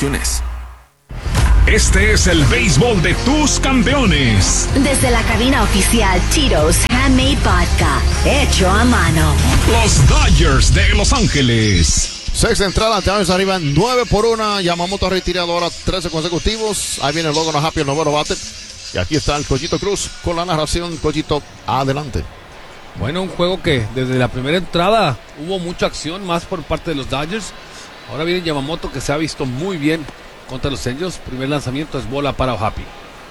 restricciones. Este es el béisbol de tus campeones. Desde la cabina oficial Tito's Handmade Vodka, hecho a mano. Los Dodgers de Los Ángeles. 6 entradas, Dodgers arriba 9-1. Yamamoto ha retirado ahora 13 consecutivos. Ahí viene Logan O'Happy, el noveno bate. Y aquí está el Cochito Cruz con la narración. Cochito, adelante. Bueno, un juego que desde la primera entrada hubo mucha acción, más por parte de los Dodgers. Ahora viene Yamamoto, que se ha visto muy bien contra los Angels. Primer lanzamiento es bola para O'Happy.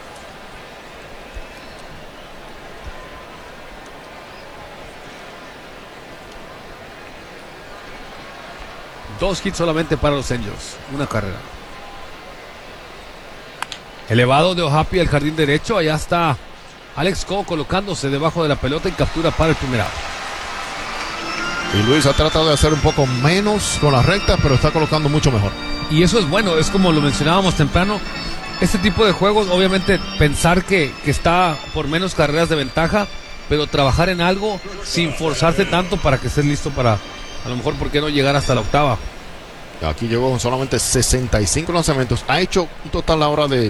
Dos hits solamente para los Angels, una carrera. Elevado de O'Happy al jardín derecho. Allá está Alex Coe colocándose debajo de la pelota y captura para el primer out. Y Luis ha tratado de hacer un poco menos con la recta, pero está colocando mucho mejor. Y eso es bueno, es como lo mencionábamos temprano. Este tipo de juegos, obviamente, pensar que está por menos carreras de ventaja, pero trabajar en algo sin forzarse tanto para que estés listo para, a lo mejor, ¿por qué no llegar hasta la octava? Aquí llegó con solamente 65 lanzamientos. Ha hecho un total ahora de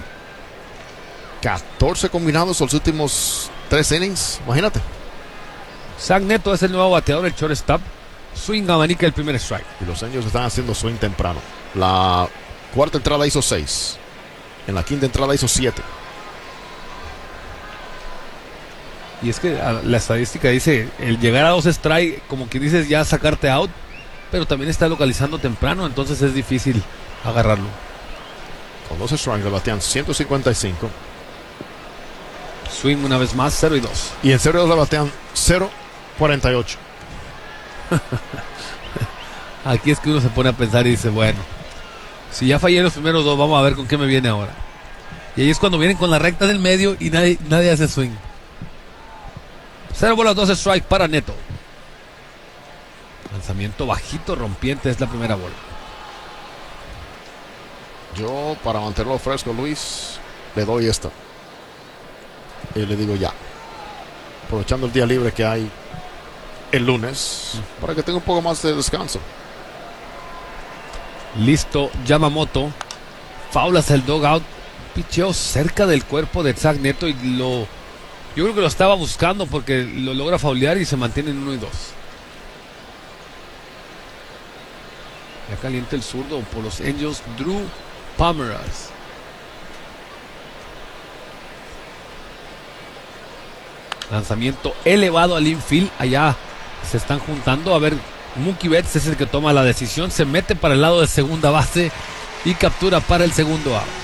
14 combinados en los últimos 3 innings. Imagínate. Zach Neto es el nuevo bateador, el shortstop. Swing abanica el primer strike. Y los Angels están haciendo swing temprano. La cuarta entrada hizo 6. En la quinta entrada hizo 7. Y es que la estadística dice, el llegar a 2 strike, como que dices ya sacarte out, pero también está localizando temprano, entonces es difícil agarrarlo. Con 2 strikes le batean 155. Swing una vez más, 0-2. Y en 0-2 le batean 0-48. Aquí es que uno se pone a pensar y dice, bueno, si ya fallé los primeros 2, vamos a ver con qué me viene ahora. Y ahí es cuando vienen con la recta del medio y nadie hace swing. 0 bolas, 2 strike para Neto. Lanzamiento bajito, rompiente, es la primera bola. Yo, para mantenerlo fresco, Luis, le doy esta. Y le digo ya. Aprovechando el día libre que hay el lunes, para que tenga un poco más de descanso. Listo, Yamamoto. Faulas el dugout. Picheo cerca del cuerpo de Zach Neto y yo creo que lo estaba buscando porque lo logra faulear y se mantiene en 1-2. Ya calienta el zurdo por los Angels, Drew Pomeranz. Lanzamiento elevado al infield. Allá se están juntando. A ver, Mookie Betts es el que toma la decisión. Se mete para el lado de segunda base y captura para el segundo out.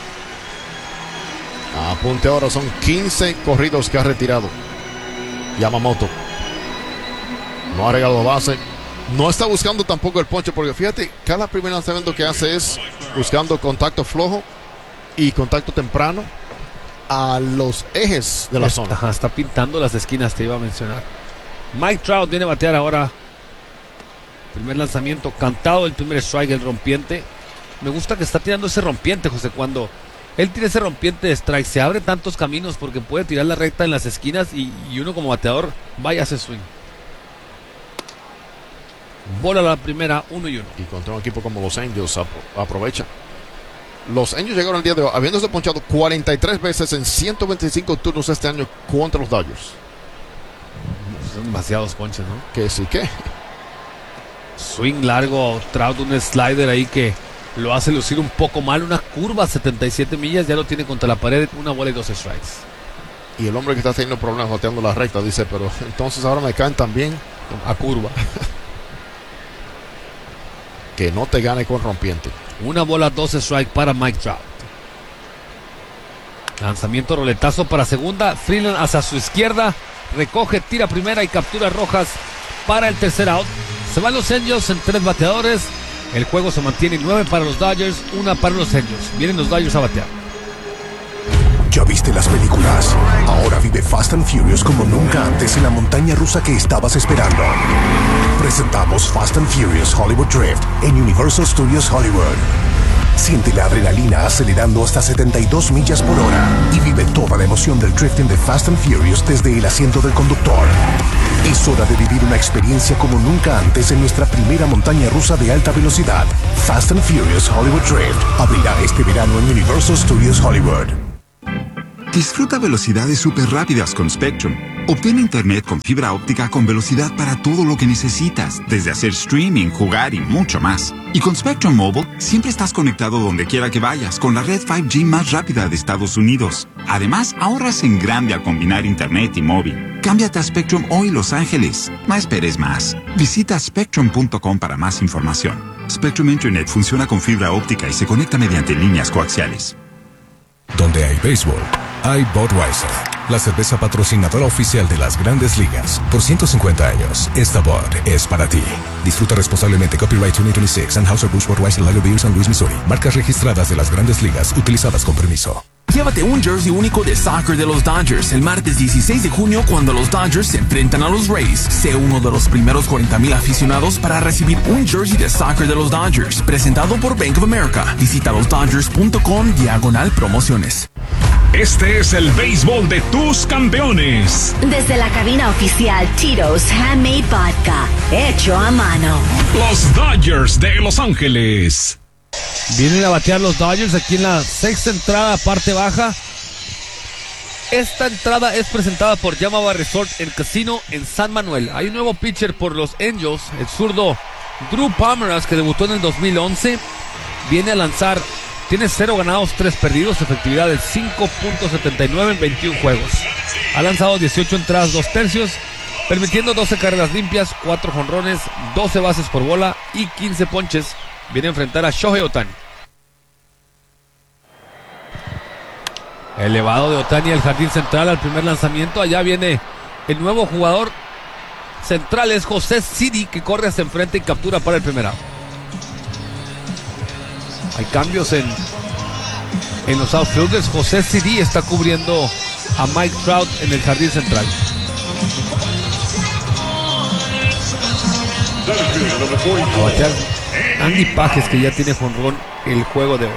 Apunte ahora, son 15 corridos que ha retirado Yamamoto. No ha regado base. No está buscando tampoco el ponche, porque fíjate, cada primer lanzamiento que hace es buscando contacto flojo y contacto temprano a los ejes de la zona. Está pintando las esquinas, te iba a mencionar. Mike Trout viene a batear ahora. Primer lanzamiento cantado, el primer strike, el rompiente. Me gusta que está tirando ese rompiente, José. Cuando él tira ese rompiente de strike, se abre tantos caminos porque puede tirar la recta en las esquinas y uno como bateador vaya a hacer swing. Bola la primera, 1-1. Y contra un equipo como los Angels aprovecha. Los Angels llegaron el día de hoy habiéndose ponchado 43 veces en 125 turnos este año contra los Dodgers. Son demasiados ponches, ¿no? Que sí que. Swing largo, Trout, un slider ahí que lo hace lucir un poco mal. Una curva 77 millas, ya lo tiene contra la pared. 1 bola y 2 strikes. Y el hombre que está teniendo problemas bateando la recta dice, pero entonces ahora me caen también a curva. Que no te gane con rompiente. 1 bola, 2 strike para Mike Trout. Lanzamiento roletazo para segunda. Freeland hacia su izquierda. Recoge, tira primera y captura Rojas para el tercer out. Se van los Angels en 3 bateadores. El juego se mantiene 9 para los Dodgers, 1 para los Angels. Vienen los Dodgers a batear. ¿Ya viste las películas? Ahora vive Fast and Furious como nunca antes en la montaña rusa que estabas esperando. Presentamos Fast and Furious Hollywood Drift en Universal Studios Hollywood. Siente la adrenalina acelerando hasta 72 millas por hora y vive toda la emoción del drifting de Fast and Furious desde el asiento del conductor. Es hora de vivir una experiencia como nunca antes en nuestra primera montaña rusa de alta velocidad. Fast and Furious Hollywood Drift abrirá este verano en Universal Studios Hollywood. Disfruta velocidades súper rápidas con Spectrum. Obtén internet con fibra óptica con velocidad para todo lo que necesitas, desde hacer streaming, jugar y mucho más. Y con Spectrum Mobile, siempre estás conectado donde quiera que vayas con la red 5G más rápida de Estados Unidos. Además, ahorras en grande al combinar internet y móvil. Cámbiate a Spectrum hoy, Los Ángeles. No esperes más. Visita spectrum.com para más información. Spectrum Internet funciona con fibra óptica y se conecta mediante líneas coaxiales. Donde hay béisbol, hay Budweiser, la cerveza patrocinadora oficial de las Grandes Ligas. Por 150 años, esta Bud es para ti. Disfruta responsablemente. Copyright 2026, Anheuser-Busch Budweiser Lager Beer, San Luis, Missouri. Marcas registradas de las Grandes Ligas, utilizadas con permiso. Llévate un jersey único de soccer de los Dodgers el martes 16 de junio cuando los Dodgers se enfrentan a los Rays. Sé uno de los primeros 40,000 aficionados para recibir un jersey de soccer de los Dodgers, presentado por Bank of America. Visita losdodgers.com/promociones. Este es el béisbol de tus campeones. Desde la cabina oficial Tito's Handmade Vodka, hecho a mano. Los Dodgers de Los Ángeles. Vienen a batear los Dodgers aquí en la sexta entrada, parte baja. Esta entrada es presentada por Yamava Resort and Casino en San Manuel. Hay un nuevo pitcher por los Angels, el zurdo Drew Pomeranz, que debutó en el 2011. Viene a lanzar, tiene 0 ganados, 3 perdidos, efectividad del 5.79 en 21 juegos. Ha lanzado 18 entradas, 2 tercios, permitiendo 12 carreras limpias, 4 jonrones, 12 bases por bola y 15 ponches. Viene a enfrentar a Shohei Ohtani. Elevado de Ohtani al jardín central al primer lanzamiento. Allá viene el nuevo jugador central, es José Sidi, que corre hacia enfrente y captura para el primer out. Hay cambios en los outfielders. José Sidi está cubriendo a Mike Trout en el jardín central. A batear Andy Pages, que ya tiene jonrón el juego de hoy.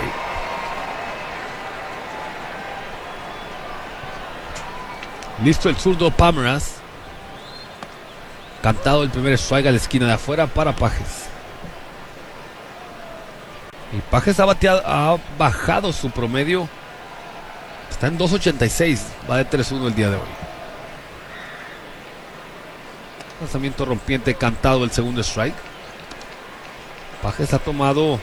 Listo el zurdo Pomeranz. Cantado el primer strike a la esquina de afuera para Pages. Y Pages ha bajado su promedio. Está en 2.86. Va de 3-1 el día de hoy. Lanzamiento rompiente cantado el segundo strike. Pages ha tomado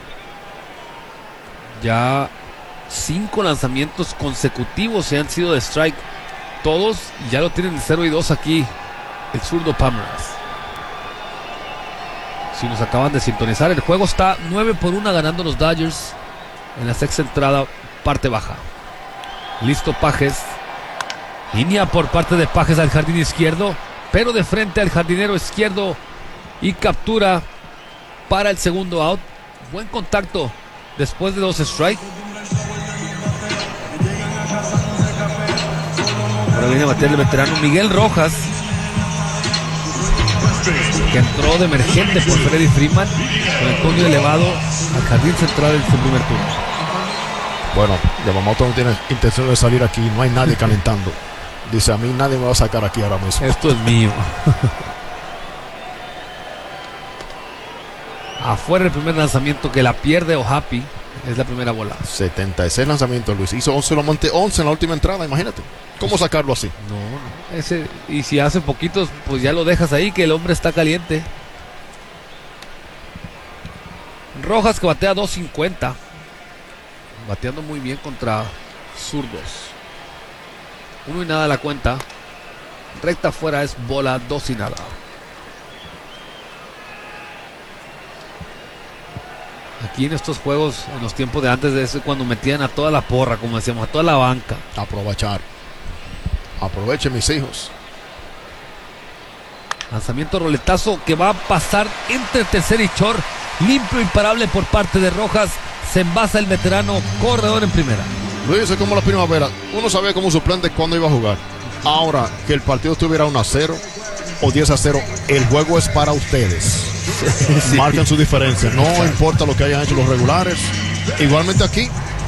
ya 5 lanzamientos consecutivos y han sido de strike todos, y ya lo tienen de 0-2 aquí el zurdo Pomeranz. Si nos acaban de sintonizar, el juego está 9-1 ganando los Dodgers en la sexta entrada, parte baja. Listo Pages, línea por parte de Pages al jardín izquierdo, pero de frente al jardinero izquierdo, y captura para el segundo out. Buen contacto después de 2 strikes. Ahora viene a bater el veterano Miguel Rojas, que entró de emergente por Freddie Freeman, con el tono elevado al jardín central en su primer turno. Bueno, Yamamoto no tiene intención de salir aquí, no hay nadie calentando. Dice, a mí nadie me va a sacar aquí ahora mismo. Esto es mío. Afuera el primer lanzamiento, que la pierde O'Happy. Es la primera bola. 76 lanzamientos, Luis. Hizo 11, lo monté 11 en la última entrada, imagínate. ¿Cómo sacarlo así? No. Y si hace poquitos, pues ya lo dejas ahí, que el hombre está caliente. Rojas, que batea 2.50. Bateando muy bien contra zurdos. 1-0 la cuenta. Recta afuera es bola, 2-0. Aquí en estos juegos, en los tiempos de antes de eso, cuando metían a toda la porra, como decíamos, a toda la banca. Aprovechar. Aprovechen, mis hijos. Lanzamiento roletazo que va a pasar entre tercer y short. Limpio, imparable por parte de Rojas. Se envasa el veterano corredor en primera. Luis, es como la primavera. Uno sabía como suplente cuándo iba a jugar. Ahora que el partido estuviera 1-0 o 10-0, el juego es para ustedes. Sí. Marcan su diferencia. No importa lo que hayan hecho los regulares. Igualmente aquí.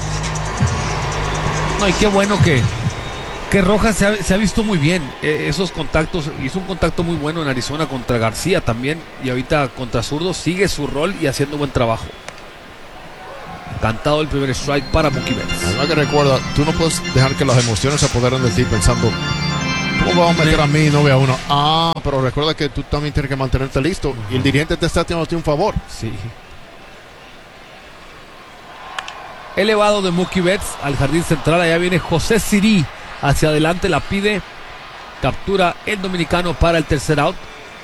No, y qué bueno que Rojas se ha visto muy bien. Esos contactos, hizo un contacto muy bueno en Arizona contra García también, y ahorita contra zurdo sigue su rol y haciendo buen trabajo. Cantado el primer strike para Mookie Betts. Además que recuerda, tú no puedes dejar que las emociones se apoderen de ti pensando, ¿cómo vamos a meter a mí y no ve a uno? Pero recuerda que tú también tienes que mantenerte listo. Y el dirigente te está haciendo un favor. Sí. Elevado de Mookie Betts al jardín central. Allá viene José Sirí. Hacia adelante la pide. Captura el dominicano para el tercer out.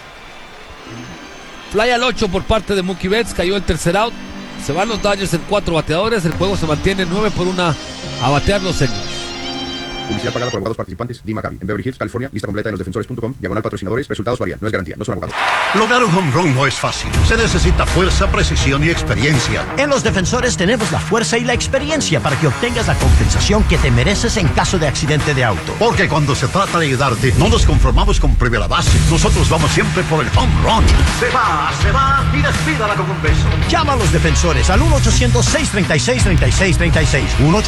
Fly al 8 por parte de Mookie Betts. Cayó el tercer out. Se van los Dodgers en 4 bateadores. El juego se mantiene 9-1 a batear los Seniors. Publicidad pagada por abogados participantes. Di Maccabi. En Beverly Hills, California. Lista completa en losdefensores.com. /patrocinadores. Resultados varían. No es garantía. No son abogados. Lograr un home run no es fácil. Se necesita fuerza, precisión y experiencia. En Los Defensores tenemos la fuerza y la experiencia para que obtengas la compensación que te mereces en caso de accidente de auto. Porque cuando se trata de ayudarte, no nos conformamos con primera base. Nosotros vamos siempre por el home run. Se va y despídala con un beso. Llama a Los Defensores al 1-800-636-3636.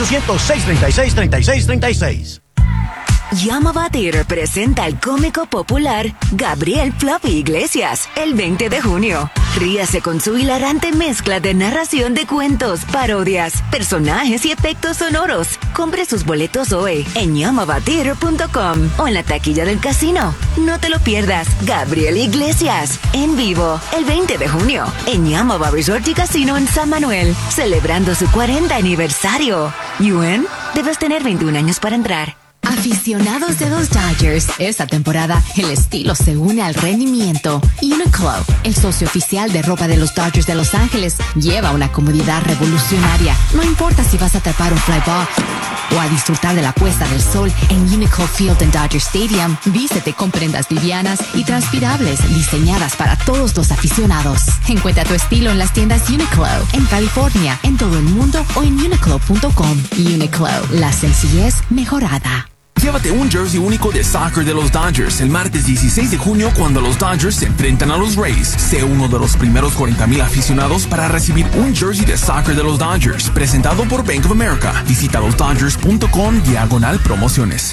1-800-636-3636. Llama a Batir presenta al cómico popular Gabriel Fluffy Iglesias el 20 de junio. Ríase con su hilarante mezcla de narración de cuentos, parodias, personajes y efectos sonoros. Compre sus boletos hoy en llamabatir.com o en la taquilla del casino. No te lo pierdas. Gabriel Iglesias en vivo el 20 de junio en Yamaba Resort y Casino en San Manuel, celebrando su 40 aniversario. ¿Yuen? Debes tener 21 años para entrar. Aficionados de los Dodgers, esta temporada el estilo se une al rendimiento. Uniqlo, el socio oficial de ropa de los Dodgers de Los Ángeles, lleva una comodidad revolucionaria. No importa si vas a atrapar un fly ball o a disfrutar de la puesta del sol en Uniqlo Field en Dodger Stadium. Vístete con prendas livianas y transpirables diseñadas para todos los aficionados. Encuentra tu estilo en las tiendas Uniqlo en California, en todo el mundo o en uniqlo.com. Uniqlo, la sencillez mejorada. Llévate un jersey único de soccer de los Dodgers el martes 16 de junio cuando los Dodgers se enfrentan a los Rays. Sé uno de los primeros 40,000 aficionados para recibir un jersey de soccer de los Dodgers, presentado por Bank of America. Visita losdodgers.com/promociones.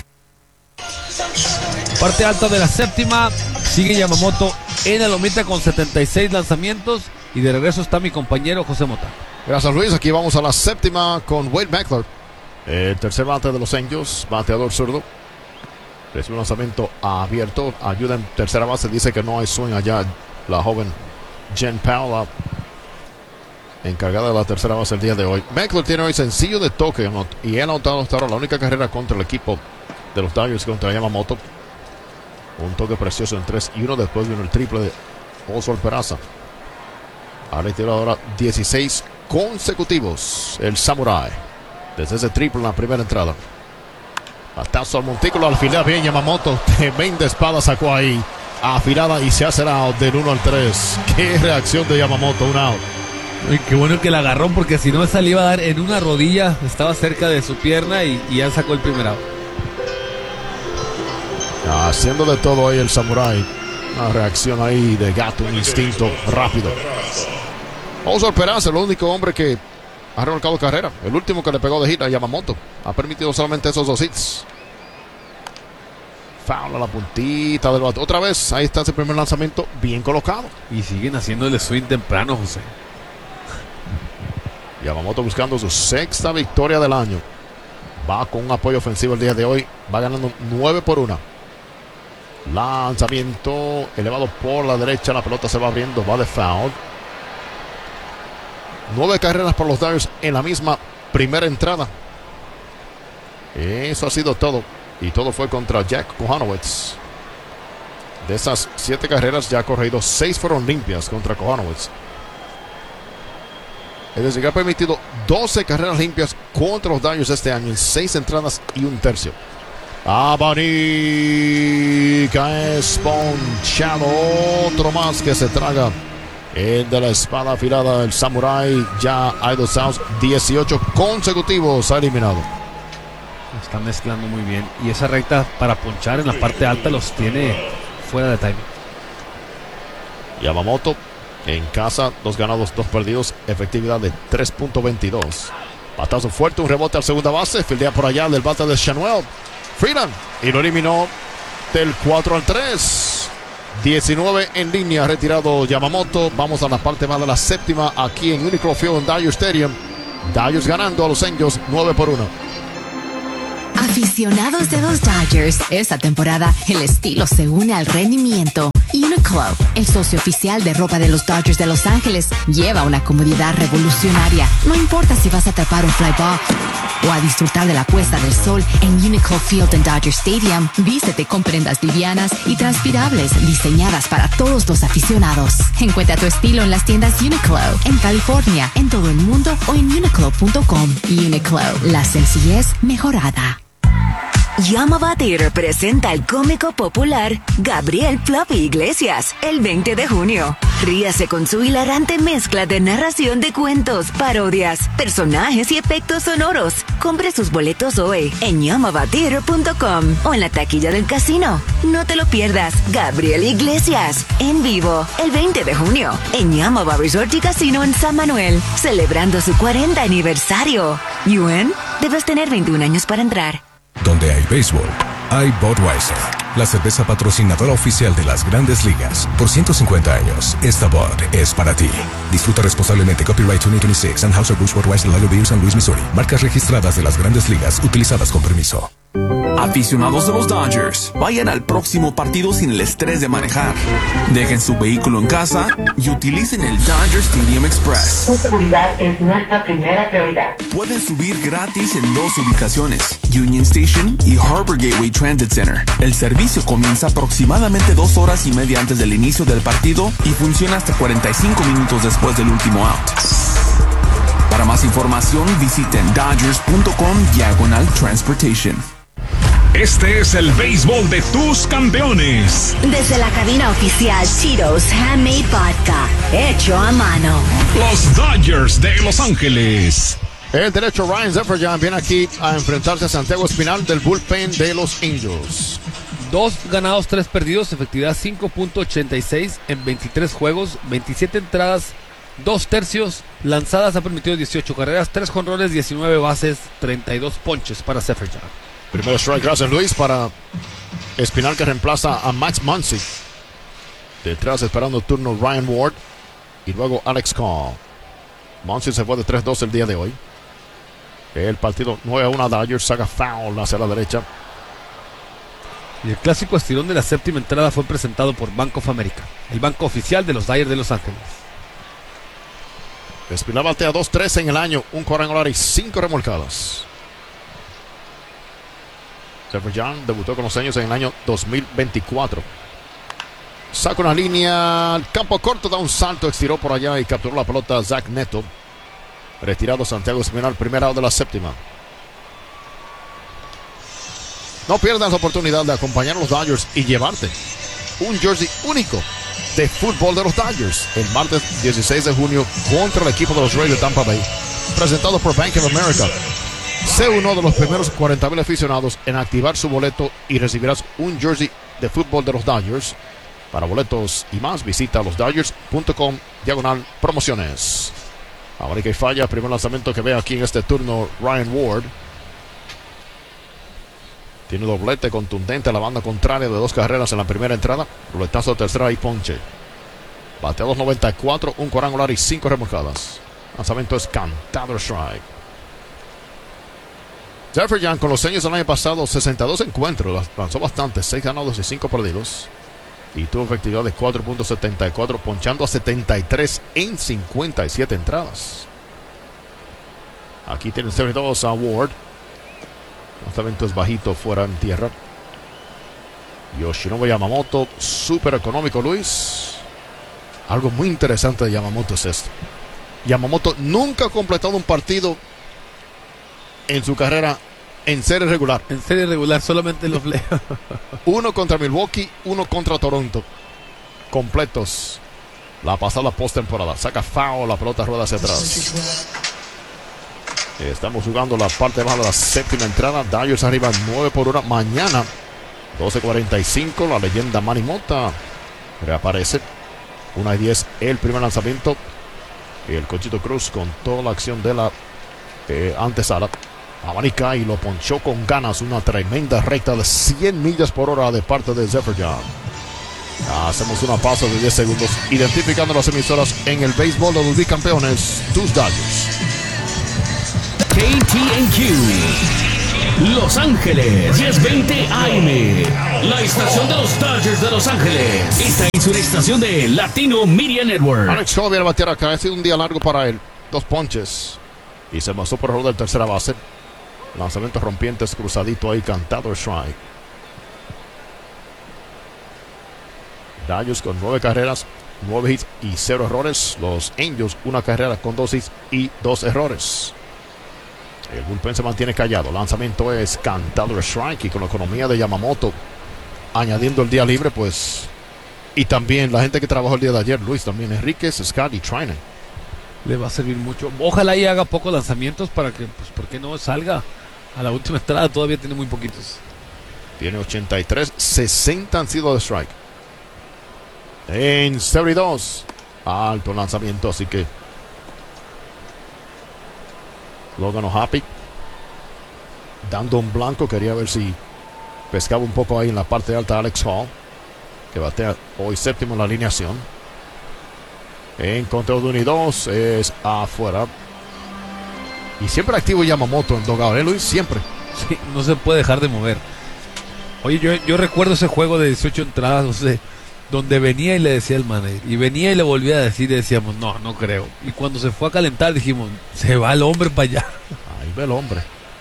Parte alta de la séptima. Sigue Yamamoto en la lomita con 76 lanzamientos. Y de regreso está mi compañero José Mota. Gracias, Luis. Aquí vamos a la séptima con Wade Meckler. El tercer bate de los Angels, bateador zurdo. Recibe un lanzamiento abierto. Ayuda en tercera base. Dice que no hay swing allá. La joven Jen Powell, encargada de la tercera base el día de hoy. Meckler tiene hoy sencillo de toque y él ha anotado hasta ahora la única carrera contra el equipo de los Dodgers contra Yamamoto. Un toque precioso en 3-1. Después vino el triple de Oswald Peraza. Ha retirado ahora 16 consecutivos el Samurai. Desde ese triple en la primera entrada. Batazo al montículo, al final bien Yamamoto. Tremenda espada sacó ahí. Afilada y se hace el out del 1-3. Qué reacción de Yamamoto, un out. Uy, qué bueno que la agarró, porque si no esa le iba a dar en una rodilla. Estaba cerca de su pierna y ya sacó el primer out. Haciendo de todo ahí el Samurai. Una reacción ahí de gato, un instinto rápido. Oswald Peraza, el único hombre que ha remolcado carrera. El último que le pegó de hit a Yamamoto. Ha permitido solamente esos 2 hits. Foul a la puntita del bate. Otra vez, ahí está ese primer lanzamiento bien colocado. Y siguen haciéndole swing temprano, José. Yamamoto buscando su 6ª victoria del año. Va con un apoyo ofensivo el día de hoy. Va ganando 9-1. Lanzamiento elevado por la derecha. La pelota se va abriendo. Va de foul. 9 carreras por los Dodgers en la misma primera entrada. Eso ha sido todo. Y todo fue contra Jack Kohanowitz. De esas 7 carreras ya ha corrido 6 fueron limpias contra Kohanowitz. Es decir, que ha permitido 12 carreras limpias contra los Dodgers este año en 6 entradas y 1/3. Abanica es ponchado. Otro más que se traga. El de la espada afilada, el Samurai. Ya hay 2 outs, 18 consecutivos ha eliminado. Está mezclando muy bien. Y esa recta para ponchar en la parte alta los tiene fuera de timing. Yamamoto En casa, 2 ganados, 2 perdidos. Efectividad de 3.22. Batazo fuerte, un rebote al segunda base. Fildea por allá del bate de Shanuel Freeland. Y lo eliminó del 4-3. 19 en línea, retirado Yamamoto. Vamos a la parte más de la séptima aquí en Unicron Field en Dodger Stadium. Dodgers ganando a los Angels 9-1. Aficionados de los Dodgers, esta temporada el estilo se une al rendimiento. Uniqlo, el socio oficial de ropa de los Dodgers de Los Ángeles, lleva una comodidad revolucionaria. No importa si vas a atrapar un fly ball o a disfrutar de la puesta del sol en Uniqlo Field en Dodger Stadium, vístete con prendas livianas y transpirables diseñadas para todos los aficionados. Encuentra tu estilo en las tiendas Uniqlo, en California, en todo el mundo o en uniqlo.com. Uniqlo, la sencillez mejorada. Llama Batir presenta al cómico popular Gabriel Fluffy Iglesias el 20 de junio. Ríase con su hilarante mezcla de narración de cuentos, parodias, personajes y efectos sonoros. Compre sus boletos hoy en llamabatir.com o en la taquilla del casino. No te lo pierdas. Gabriel Iglesias en vivo el 20 de junio en Yamaba Resort y Casino en San Manuel, celebrando su 40 aniversario. ¿Yuen? Debes tener 21 años para entrar. Donde hay béisbol, hay Budweiser, la cerveza patrocinadora oficial de las Grandes Ligas. Por 150 años, esta Bud es para ti. Disfruta responsablemente. Copyright 2026, Anheuser-Busch Budweiser Lager Beer, San Luis, Missouri. Marcas registradas de las Grandes Ligas, utilizadas con permiso. Aficionados de los Dodgers, vayan al próximo partido sin el estrés de manejar. Dejen su vehículo en casa y utilicen el Dodger Stadium Express. Su seguridad es nuestra primera prioridad. Pueden subir gratis en 2 ubicaciones, Union Station y Harbor Gateway Transit Center. El servicio comienza aproximadamente 2 horas y media antes del inicio del partido y funciona hasta 45 minutos después del último out. Para más información, visiten dodgers.com/transportation. Este es el béisbol de tus campeones. Desde la cabina oficial Cheetos Handmade Vodka, hecho a mano. Los Dodgers de Los Ángeles. El derecho Ryan Zefferjan viene aquí a enfrentarse a Santiago Espinal del bullpen de los Angels. 2 ganados, 3 perdidos, efectividad 5.86 en 23 juegos, 27 entradas, 2 tercios, lanzadas ha permitido 18 carreras, 3 jonrones, 19 bases, 32 ponches para Zefferjan. Primero strike, gracias Luis, para Espinal, que reemplaza a Max Muncy. Detrás esperando turno Ryan Ward y luego Alex Call. Muncy se fue de 3-2 el día de hoy. El partido 9-1 Dodgers, saca foul hacia la derecha. Y el clásico estirón de la séptima entrada fue presentado por Bank of America, el banco oficial de los Dodgers de Los Ángeles. Espinal batea 2-3 en el año, un cuadrangular y 5 remolcadas. Zefferjan debutó con los Angels en el año 2024. Saca una línea al campo corto, da un salto, estiró por allá y capturó la pelota Zach Neto. Retirado Santiago Espinal, primer out de la séptima. No pierdas la oportunidad de acompañar a los Dodgers y llevarte un jersey único de fútbol de los Dodgers el martes 16 de junio contra el equipo de los Rays de Tampa Bay, presentado por Bank of America. Sé uno de los primeros 40,000 aficionados en activar su boleto y recibirás un jersey de fútbol de los Dodgers. Para boletos y más, visita losdodgers.com/promociones. América y falla, primer lanzamiento que ve aquí en este turno Ryan Ward. Tiene un doblete contundente a la banda contraria de 2 carreras en la primera entrada. Roletazo de tercera y ponche. Batea 2.94, un cuadrangular y 5 remolcadas. Lanzamiento es cantado, strike. Zefferjan con los Angels el año pasado, 62 encuentros, lanzó bastante, 6 ganados y 5 perdidos. Y tuvo efectividad de 4.74, ponchando a 73 en 57 entradas. Aquí tienen 72 a Ward. Lanzamiento es bajito, fuera en tierra. Yoshinobu Yamamoto, súper económico, Luis. Algo muy interesante de Yamamoto es esto. Yamamoto nunca ha completado un partido en su carrera en serie regular. En serie regular, solamente los leo. 1 contra Milwaukee, 1 contra Toronto. Completos. La pasada postemporada. Saca foul, la pelota rueda hacia atrás. Estamos jugando la parte baja de la séptima entrada. Dodgers arriba 9-1. Mañana, 12:45. La leyenda Manny Mota reaparece 1-10 el primer lanzamiento. El Cochito Cruz con toda la acción de la antesala. Abanica y lo ponchó con ganas. Una tremenda recta de 100 millas por hora de parte de Zephyr John. Hacemos una pausa de 10 segundos identificando las emisoras en el béisbol de los bicampeones, tus Dodgers. KTNQ Los Ángeles 1020 AM, la estación de los Dodgers de Los Ángeles. Esta es una estación de Latino Media Network. Alex Shaw viene a batear acá. Ha sido un día largo para él. 2 ponches y se pasó por error del tercera base. Lanzamientos rompientes, cruzadito ahí, cantado el strike. Dodgers con 9 carreras, 9 hits y 0 errores. Los Angels 1 carrera con 2 hits y 2 errores. El bullpen se mantiene callado. Lanzamiento es cantado el strike. Y con la economía de Yamamoto añadiendo el día libre, pues, y también la gente que trabajó el día de ayer, Luis, también Enríquez, Scott y Trinan, le va a servir mucho. Ojalá y haga pocos lanzamientos para que, pues, ¿por qué no salga a la última entrada? Todavía tiene muy poquitos. Tiene 83, 60 han sido de strike. En 72, alto lanzamiento, así que Logan O'Happy dando un blanco. Quería ver si pescaba un poco ahí en la parte alta Alex Hall, que batea hoy séptimo en la alineación. En conteo de 1 y 2 es afuera. Y siempre activo Yamamoto en dogout, Luis, siempre. Sí, no se puede dejar de mover. Oye, yo recuerdo ese juego de 18 entradas, no sé, donde venía y le decía al manager, y venía y le volvía a decir, y decíamos, no creo. Y cuando se fue a calentar dijimos, se va el hombre para allá. Ahí ve el hombre.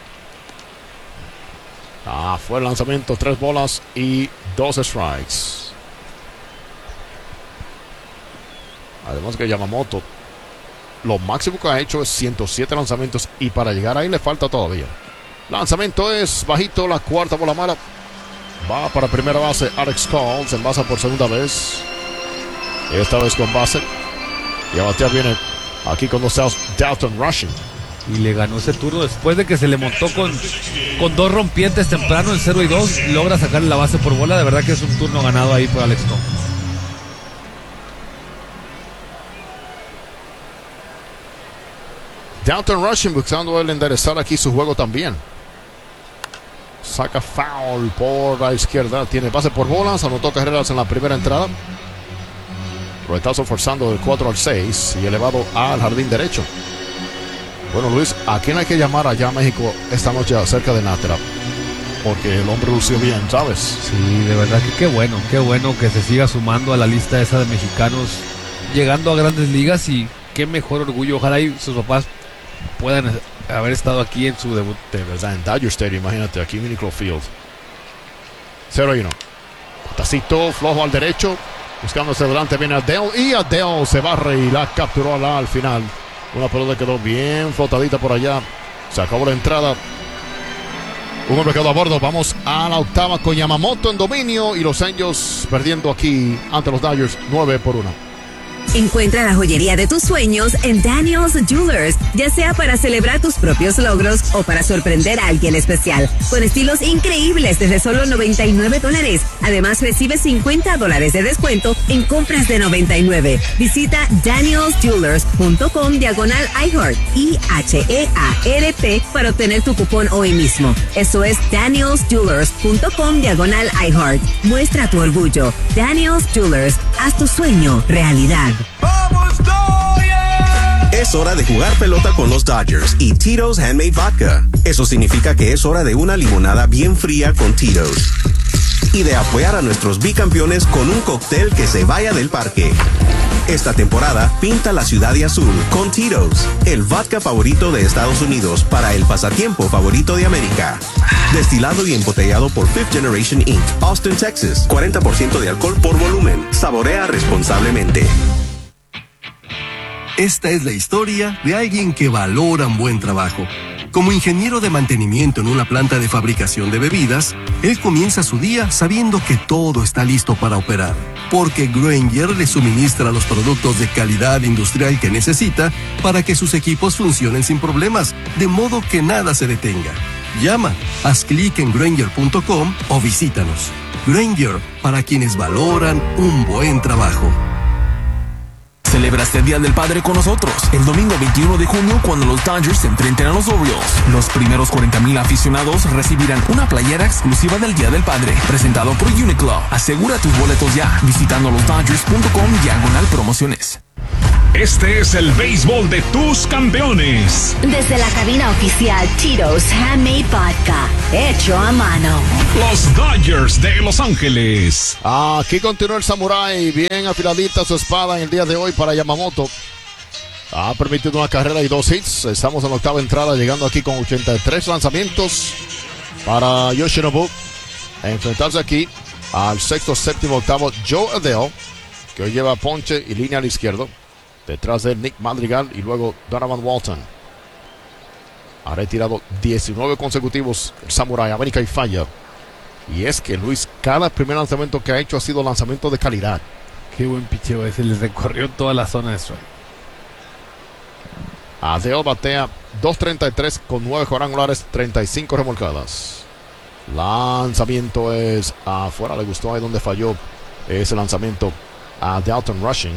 Fue el lanzamiento, 3 bolas y 2 strikes. Además que Yamamoto, lo máximo que ha hecho es 107 lanzamientos, y para llegar ahí le falta todavía. Lanzamiento es bajito, la cuarta bola mala. Va para primera base Alex Cole, se envasa por segunda vez. Esta vez con base. Y a batear viene aquí con los outs Dalton Rushing. Y le ganó ese turno después de que se le montó con 2 rompientes temprano en 0 y 2. Logra sacarle la base por bola. De verdad que es un turno ganado ahí por Alex Cole. Dalton Rushing buscando el enderezar aquí su juego también. Saca foul por la izquierda. Tiene base por bolas. Anotó carreras en la primera entrada. Ruetazo forzando del 4 al 6 y elevado al jardín derecho. Bueno, Luis, ¿a quién hay que llamar allá a México esta noche acerca de Nájera? Porque el hombre lució bien, ¿sabes? Sí, de verdad que qué bueno que se siga sumando a la lista esa de mexicanos llegando a grandes ligas. Y qué mejor orgullo. Ojalá y sus papás puedan haber estado aquí en su debut. De verdad, en Dodger Stadium, imagínate, aquí en Minicro Field. 0-1. Tacito, flojo al derecho. Buscándose delante, viene Adele. Y Adele se barre y la capturó al final. Una pelota quedó bien flotadita por allá. Se acabó la entrada. Un hombre quedó a bordo. Vamos a la octava con Yamamoto en dominio. Y los Angels perdiendo aquí ante los Dodgers 9-1. Encuentra la joyería de tus sueños en Daniel's Jewelers, ya sea para celebrar tus propios logros o para sorprender a alguien especial, con estilos increíbles desde solo $99. Además, recibe $50 de descuento en compras de $99. Visita danielsjewelers.com/iHeart, IHEART, para obtener tu cupón hoy mismo. Eso es danielsjewelers.com/iHeart. Muestra tu orgullo. Daniel's Jewelers, haz tu sueño realidad. Es hora de jugar pelota con los Dodgers y Tito's Handmade Vodka. Eso significa que es hora de una limonada bien fría con Tito's. Y de apoyar a nuestros bicampeones con un cóctel que se vaya del parque. Esta temporada, pinta la ciudad de azul con Tito's, el vodka favorito de Estados Unidos para el pasatiempo favorito de América. Destilado y embotellado por Fifth Generation Inc., Austin, Texas. 40% de alcohol por volumen. Saborea responsablemente. Esta es la historia de alguien que valora un buen trabajo. Como ingeniero de mantenimiento en una planta de fabricación de bebidas, él comienza su día sabiendo que todo está listo para operar, porque Grainger le suministra los productos de calidad industrial que necesita para que sus equipos funcionen sin problemas, de modo que nada se detenga. Llama, haz clic en Grainger.com o visítanos. Grainger, para quienes valoran un buen trabajo. Celebra este Día del Padre con nosotros el domingo 21 de junio cuando los Dodgers se enfrenten a los Orioles. Los primeros 40,000 aficionados recibirán una playera exclusiva del Día del Padre, presentado por Uniqlo. Asegura tus boletos ya visitando losdodgers.com/promociones. Este es el béisbol de tus campeones. Desde la cabina oficial Tito's Handmade Vodka, hecho a mano. Los Dodgers de Los Ángeles. Aquí continúa el Samurai, bien afiladita su espada en el día de hoy para Yamamoto. Ha permitido una carrera y 2 hits. Estamos en la octava entrada, llegando aquí con 83 lanzamientos para Yoshinobu. A enfrentarse aquí al sexto, séptimo, octavo Joe Adele, que hoy lleva ponche y línea al izquierdo. Detrás de Nick Madrigal y luego Donovan Walton. Ha retirado 19 consecutivos el Samurai, América y falla. Y es que Luis, cada primer lanzamiento que ha hecho ha sido lanzamiento de calidad. Qué buen picheo ese, le recorrió toda la zona de strike. Adele batea 2.33 con 9 cuadrangulares, 35 remolcadas. Lanzamiento es afuera, le gustó ahí donde falló ese lanzamiento a Dalton Rushing.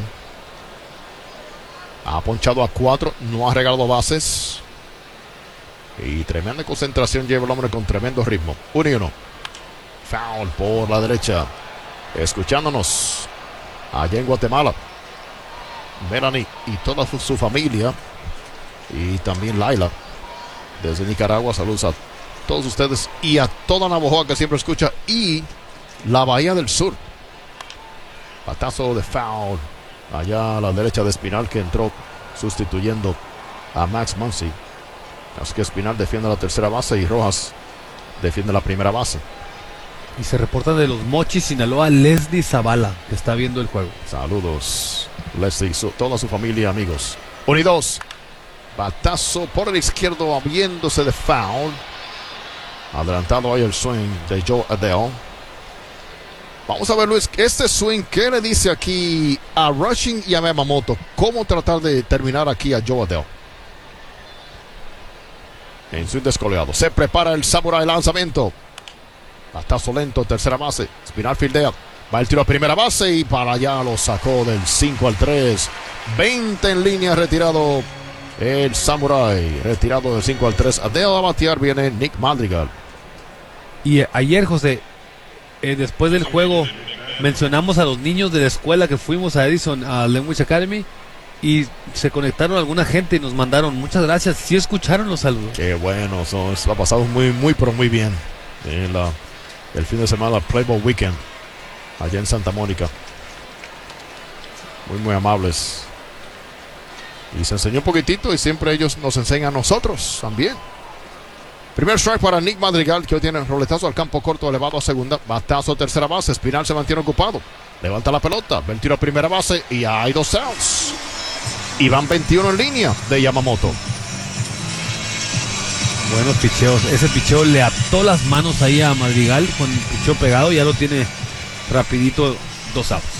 Ha ponchado a 4, no ha regalado bases. Y tremenda concentración lleva el hombre con tremendo ritmo. 1-1. Foul por la derecha. Escuchándonos allá en Guatemala, Melanie y toda su familia. Y también Laila desde Nicaragua. Saludos a todos ustedes y a toda Navojoa que siempre escucha. Y la Bahía del Sur. Batazo de foul allá a la derecha de Espinal, que entró sustituyendo a Max Muncy. Así que Espinal defiende la tercera base y Rojas defiende la primera base. Y se reporta de los Mochis, Sinaloa, Leslie Zavala, que está viendo el juego. Saludos, Leslie, toda su familia, amigos. 1-2. Batazo por el izquierdo, habiéndose de foul. Adelantado ahí el swing de Joe Adele. Vamos a ver, Luis, este swing, ¿qué le dice aquí a Rushing y a Yamamoto? ¿Cómo tratar de terminar aquí a Joe Adele? En swing descoleado. Se prepara el Samurai, lanzamiento. Batazo lento, tercera base. Espinal fildea. Va el tiro a primera base y para allá lo sacó del 5-3. 20 en línea, retirado el Samurai. Retirado del 5-3. Adele a batear, viene Nick Madrigal. Y ayer, José, después del juego mencionamos a los niños de la escuela que fuimos a Edison, a Language Academy, y se conectaron alguna gente y nos mandaron muchas gracias. Sí escucharon los saludos. Qué bueno, ha pasado muy pero muy bien el fin de semana, Playboy Weekend allá en Santa Mónica. Muy amables, y se enseñó un poquitito, y siempre ellos nos enseñan a nosotros también. Primer strike para Nick Madrigal, que hoy tiene roletazo al campo corto elevado a segunda. Batazo a tercera base. Espinal se mantiene ocupado. Levanta la pelota. Ve el tiro a primera base. Y hay 2 outs. Y van 21 en línea de Yamamoto. Buenos picheos. Ese picheo le ató las manos ahí a Madrigal con el picheo pegado. Ya lo tiene rapidito, 2 outs.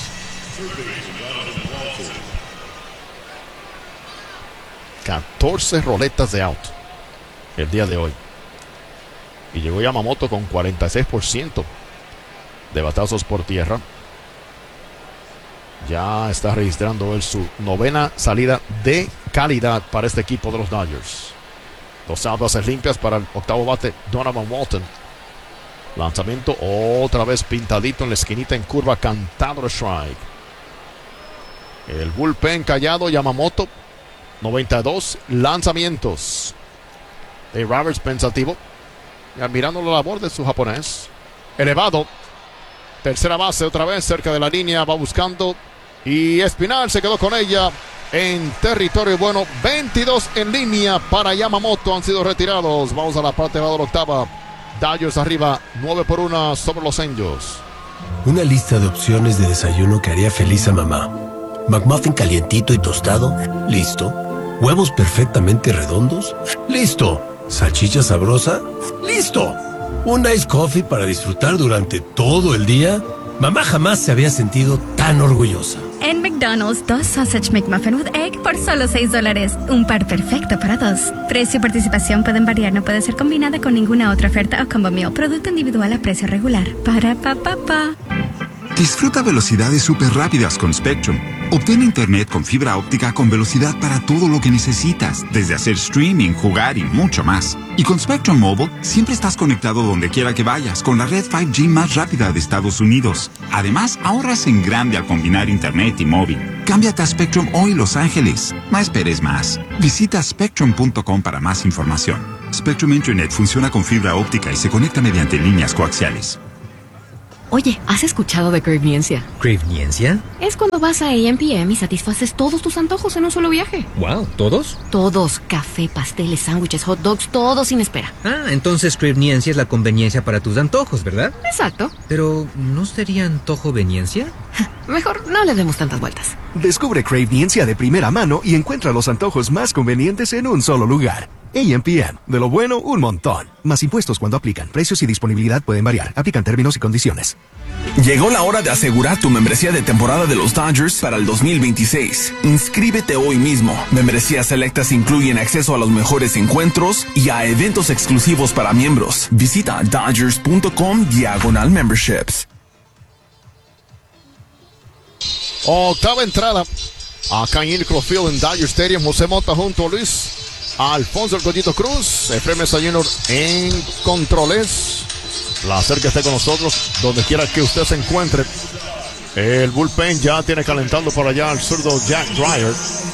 ...14 roletas de out el día de hoy. Y llegó Yamamoto con 46% de batazos por tierra. Ya está registrando él su 9ª salida de calidad para este equipo de los Dodgers. 2 outs, bases limpias para el octavo bate, Donovan Walton. Lanzamiento otra vez pintadito en la esquinita en curva, cantado de strike. El bullpen callado, Yamamoto. 92 lanzamientos. Dave Roberts pensativo, mirando la labor de su japonés. Elevado, tercera base otra vez cerca de la línea, va buscando, y Espinal se quedó con ella en territorio bueno. 22 en línea para Yamamoto, han sido retirados. Vamos a la parte baja de la octava. Dodgers arriba 9-1 sobre los Angels. Una lista de opciones de desayuno que haría feliz a mamá. McMuffin calientito y tostado, listo. Huevos perfectamente redondos, listo. Salchicha sabrosa, listo. Un ice coffee para disfrutar durante todo el día. Mamá jamás se había sentido tan orgullosa. En McDonald's, 2 Sausage McMuffin with Egg por solo $6. Un par perfecto para 2. Precio y participación pueden variar, no puede ser combinada con ninguna otra oferta o combo meal. Producto individual a precio regular. Para pa. Disfruta velocidades súper rápidas con Spectrum. Obtén internet con fibra óptica con velocidad para todo lo que necesitas, desde hacer streaming, jugar y mucho más. Y con Spectrum Mobile, siempre estás conectado donde quiera que vayas, con la red 5G más rápida de Estados Unidos. Además, ahorras en grande al combinar internet y móvil. Cámbiate a Spectrum hoy, Los Ángeles. No esperes más. Visita spectrum.com para más información. Spectrum Internet funciona con fibra óptica y se conecta mediante líneas coaxiales. Oye, ¿has escuchado de Cravniencia? ¿Cravniencia? Es cuando vas a AM/PM y satisfaces todos tus antojos en un solo viaje. Wow, ¿todos? Todos. Café, pasteles, sándwiches, hot dogs, todo sin espera. Ah, entonces Cravniencia es la conveniencia para tus antojos, ¿verdad? Exacto. Pero, ¿no sería antojoveniencia? Mejor no le demos tantas vueltas. Descubre Cravniencia de primera mano y encuentra los antojos más convenientes en un solo lugar. AM/PM. De lo bueno, un montón. Más impuestos cuando aplican. Precios y disponibilidad pueden variar. Aplican términos y condiciones. Llegó la hora de asegurar tu membresía de temporada de los Dodgers para el 2026. Inscríbete hoy mismo. Membresías selectas incluyen acceso a los mejores encuentros y a eventos exclusivos para miembros. Visita Dodgers.com/memberships. Octava entrada. Acá en Incro Field en Dodger Stadium. José Mota junto a Luis Alfonso El Collito Cruz, Efraín Mesa Jr. en controles. Placer que esté con nosotros donde quiera que usted se encuentre. El bullpen ya tiene calentando por allá el zurdo Jack Dreyer.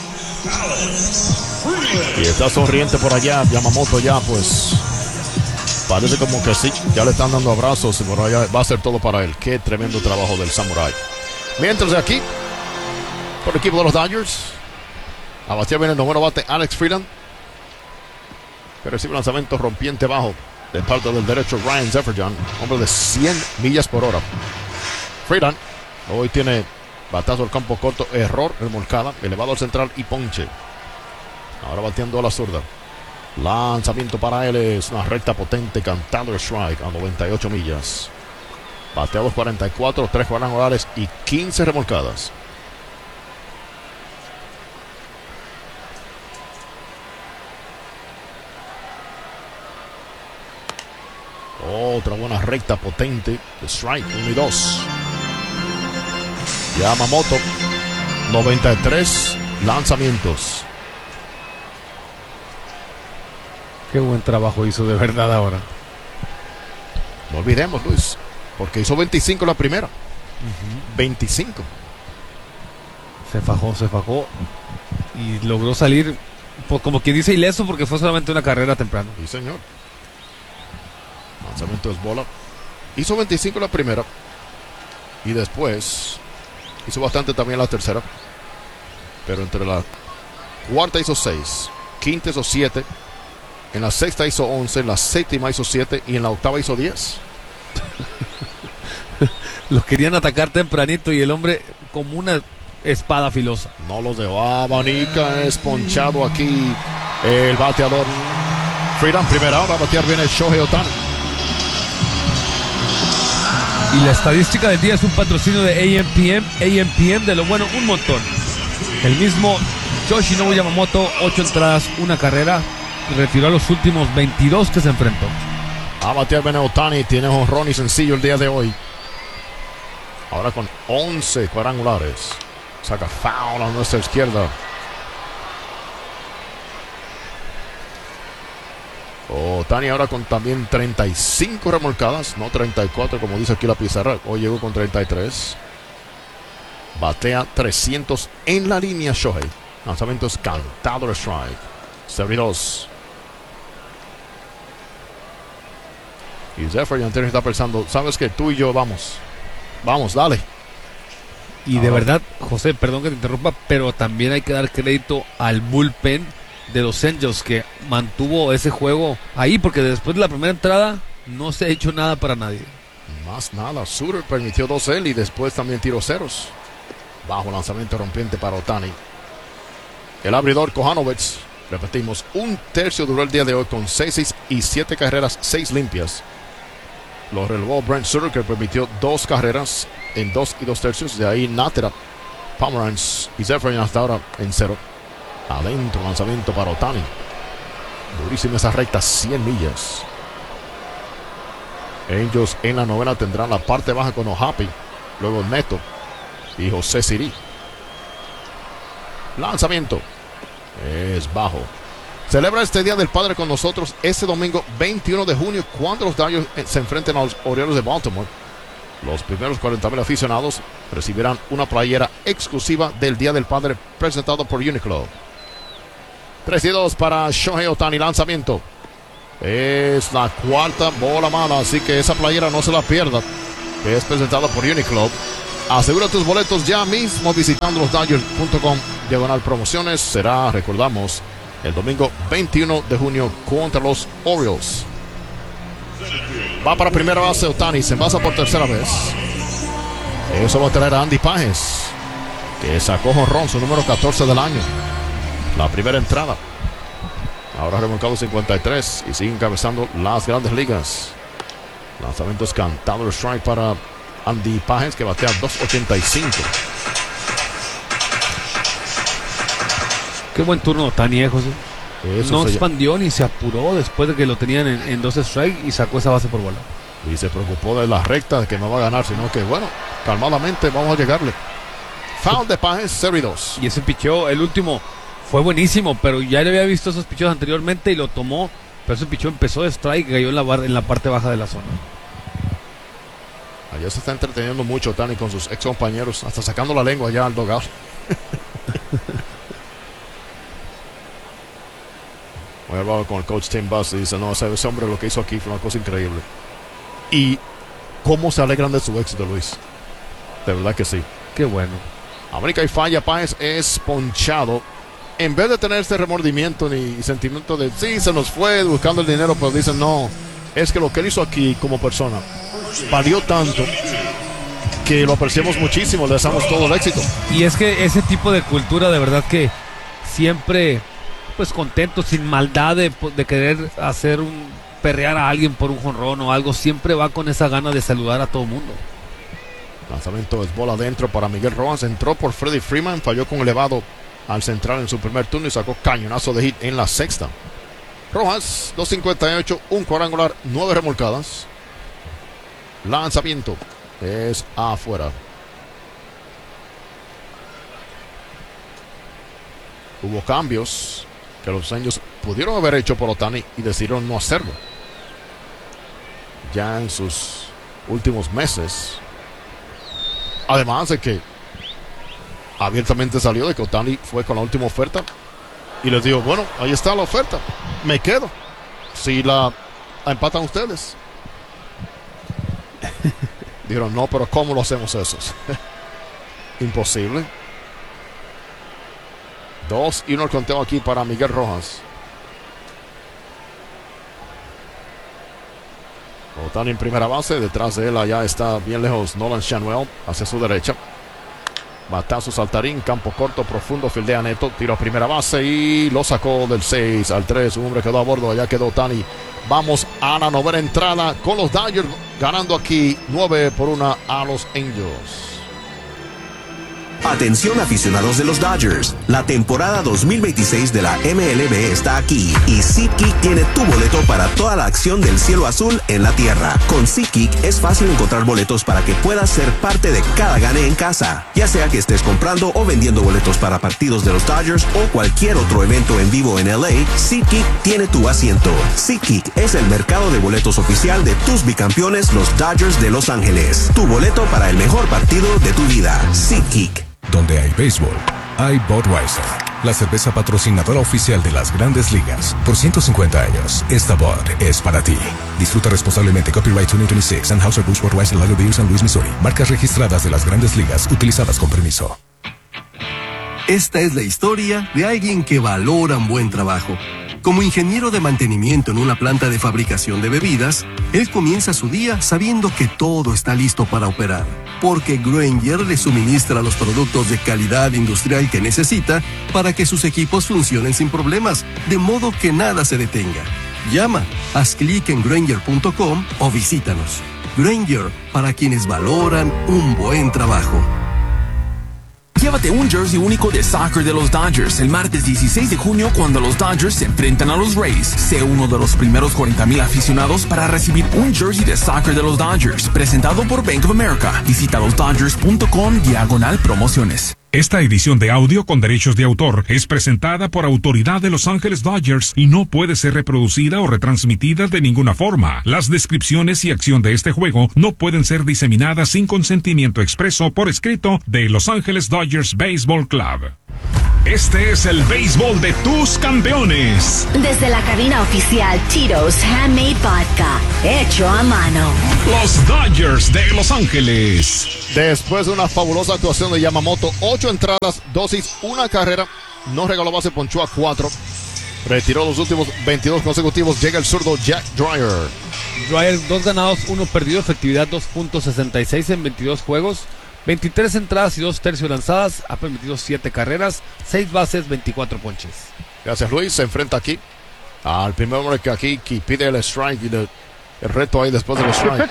Y está sonriente por allá Yamamoto ya, pues parece como que sí, ya le están dando abrazos y por allá va a ser todo para él. Qué tremendo trabajo del Samurai. Mientras de aquí, por el equipo de los Dodgers, a batear viene el noveno bate Alex Freeland, que recibe un lanzamiento rompiente bajo de parte del derecho Ryan Zefferson, hombre de 100 millas por hora. Freeland hoy tiene batazo al campo corto, error, remolcada, elevado al central y ponche. Ahora bateando a la zurda. Lanzamiento para él es una recta potente, cantado strike a 98 millas. Bateados 44, 3 cuadrangulares y 15 remolcadas. Otra buena recta potente de strike, 1 y 2. Yamamoto, 93 lanzamientos. Qué buen trabajo hizo de verdad ahora. No olvidemos, Luis, porque hizo 25 la primera. 25. Se fajó y logró salir, pues, como quien dice, ileso, porque fue solamente una carrera temprano. Sí, señor. Lanzamiento es bola. Hizo 25 la primera y después hizo bastante también la tercera, pero entre la cuarta hizo 6, quinta hizo 7, en la sexta hizo 11, en la séptima hizo 7 y en la octava hizo 10. Los querían atacar tempranito y el hombre como una espada filosa. No los dejó. Abanica, es ponchado aquí el bateador Freeland. Primera va a batear bien el Shohei Ohtani. Y la estadística del día es un patrocinio de AM/PM de lo bueno, un montón. El mismo Yoshinobu Yamamoto, 8 entradas, 1 carrera, retiró a los últimos 22 que se enfrentó. A batear bien Ohtani, tiene jonrón y sencillo el día de hoy. Ahora con 11 cuadrangulares. Saca foul a nuestra izquierda. Ohtani ahora con también 35 remolcadas, no 34 como dice aquí la pizarra. Hoy llegó con 33. Batea 300 en la línea Shohei. Lanzamientos cantado de strike. 72. Y Zefferson está pensando, sabes que tú y yo vamos, dale. Y de verdad, José, perdón que te interrumpa, pero también hay que dar crédito al bullpen de los Angels que mantuvo ese juego ahí, porque después de la primera entrada no se ha hecho nada para nadie. Más nada, Suter permitió 2 él y después también tiró ceros. Bajo lanzamiento rompiente para Ohtani. El abridor Kohanovich, repetimos, 1/3 duró el día de hoy con 6 y 7 carreras, 6 limpias. Lo relevó Brent Suter, que permitió 2 carreras en 2 y 2/3. De ahí Natera, Pomeranz y Zefferson hasta ahora en 0. Adentro, lanzamiento para Ohtani. Durísima esa recta, 100 millas. Angels en la novena tendrán la parte baja con O'Happy. luego Neto y José Sirí. Lanzamiento. Es bajo. Celebra este Día del Padre con nosotros este domingo 21 de junio cuando los Dodgers se enfrenten a los Orioles de Baltimore. Los primeros 40,000 aficionados recibirán una playera exclusiva del Día del Padre presentado por Uniqlo. 3-2 para Shohei Ohtani. Lanzamiento. Es la cuarta bola mala, así que esa playera no se la pierda, que es presentada por Uniqlo. Asegura tus boletos ya mismo visitando losdodgers.com/promociones. Será, recordamos, el domingo 21 de junio contra los Orioles. Va para primera base Ohtani, se envasa por tercera vez. Eso va a traer a Andy Páez, que sacó jonrón, su número 14 del año. La primera entrada. Ahora remolcado 53 y sigue encabezando las grandes ligas. Lanzamiento es cantado, el strike para Andy Páez, que batea 2.85. Qué buen turno Ohtani, José. No expandió ni se apuró después de que lo tenían en 2 strikes y sacó esa base por bola. Y se preocupó de la recta, de que me va a ganar, sino que, bueno, calmadamente vamos a llegarle. Foul de Páez, 0-2. Y ese picheo, el último, fue buenísimo, pero ya le había visto esos picheos anteriormente y lo tomó. Pero ese picheo empezó de strike y cayó en la parte baja de la zona. Allá se está entreteniendo mucho Ohtani con sus ex compañeros, hasta sacando la lengua allá al dugout. Voy a hablar con el coach Tim Buss y dice, no, ese hombre lo que hizo aquí fue una cosa increíble. Y cómo se alegran de su éxito, Luis. De verdad que sí. Qué bueno. América y falla, Páez es ponchado. En vez de tener este remordimiento ni sentimiento de, sí, se nos fue buscando el dinero, pero dicen, no, es que lo que él hizo aquí como persona valió tanto que lo apreciamos muchísimo, le deseamos todo el éxito. Y es que ese tipo de cultura, de verdad que siempre, pues contento, sin maldad de querer hacer perrear a alguien por un jonrón o algo, siempre va con esa gana de saludar a todo el mundo. Lanzamiento es bola adentro para Miguel Rojas. Entró por Freddie Freeman, falló con elevado al central en su primer turno y sacó cañonazo de hit en la sexta. Rojas, 2.58, un cuadrangular, 9 remolcadas. Lanzamiento es afuera. Hubo cambios que los Angels pudieron haber hecho por Ohtani y decidieron no hacerlo. Ya en sus últimos meses. Además de que abiertamente salió de que Ohtani fue con la última oferta y les dijo, bueno, ahí está la oferta, me quedo si la empatan ustedes. Dijeron, no, pero ¿cómo lo hacemos eso? Imposible. 2-1 el conteo aquí para Miguel Rojas. Ohtani en primera base, detrás de él allá está bien lejos Nolan Schanuel hacia su derecha. Batazo saltarín, campo corto, profundo, fildea Neto, tiro a primera base y lo sacó del 6-3. Un hombre quedó a bordo, allá quedó Ohtani. Vamos a la novena entrada con los Dodgers ganando aquí 9-1 a los Angels. Atención aficionados de los Dodgers, la temporada 2026 de la MLB está aquí y SeatGeek tiene tu boleto para toda la acción del cielo azul en la tierra. Con SeatGeek es fácil encontrar boletos para que puedas ser parte de cada gane en casa, ya sea que estés comprando o vendiendo boletos para partidos de los Dodgers o cualquier otro evento en vivo en LA. SeatGeek tiene tu asiento. SeatGeek es el mercado de boletos oficial de tus bicampeones, los Dodgers de Los Ángeles. Tu boleto para el mejor partido de tu vida. SeatGeek. Donde hay béisbol, hay Budweiser, la cerveza patrocinadora oficial de las Grandes Ligas. Por 150 años, esta Bud es para ti. Disfruta responsablemente. Copyright 2026, Anheuser-Busch Budweiser Lager Beer, San Luis, Missouri. Marcas registradas de las Grandes Ligas, utilizadas con permiso. Esta es la historia de alguien que valora un buen trabajo. Como ingeniero de mantenimiento en una planta de fabricación de bebidas, él comienza su día sabiendo que todo está listo para operar, porque Grainger le suministra los productos de calidad industrial que necesita para que sus equipos funcionen sin problemas, de modo que nada se detenga. Llama, haz clic en Grainger.com o visítanos. Grainger, para quienes valoran un buen trabajo. Llévate un jersey único de soccer de los Dodgers el martes 16 de junio cuando los Dodgers se enfrentan a los Rays. Sé uno de los primeros 40,000 aficionados para recibir un jersey de soccer de los Dodgers, presentado por Bank of America. Visita losdodgers.com/promociones. Esta edición de audio con derechos de autor es presentada por Autoridad de Los Ángeles Dodgers y no puede ser reproducida o retransmitida de ninguna forma. Las descripciones y acción de este juego no pueden ser diseminadas sin consentimiento expreso por escrito de Los Ángeles Dodgers Baseball Club. Este es el béisbol de tus campeones. Desde la cabina oficial Tito's Handmade Vodka, hecho a mano. Los Dodgers de Los Ángeles. Después de una fabulosa actuación de Yamamoto, 8 entradas, 2 hits, 1 carrera, no regaló base, ponchó a 4. Retiró los últimos 22 consecutivos. Llega el zurdo Jack Dreyer. Dreyer, 2 ganados, 1 perdido, efectividad 2.66 en 22 juegos. 23 entradas y 2 tercios lanzadas, ha permitido 7 carreras, 6 bases, 24 ponches. Gracias, Luis. Se enfrenta aquí al primer hombre que aquí que pide el strike y el reto ahí después del strike.